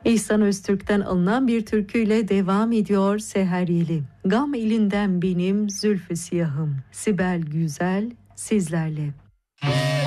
İhsan Öztürk'ten alınan bir türküyle devam ediyor Seher Yeli. Gam elinden benim zülfü siyahım, Sibel Güzel sizlerle.